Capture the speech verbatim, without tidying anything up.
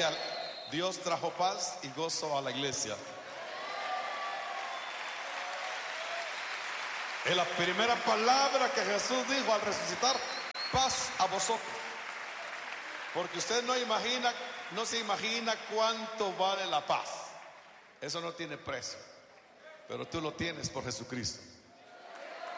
que al- Dios trajo paz y gozo a la iglesia. Es la primera palabra que Jesús dijo al resucitar: paz a vosotros. Porque usted no imagina, no se imagina cuánto vale la paz. Eso no tiene precio, pero tú lo tienes por Jesucristo.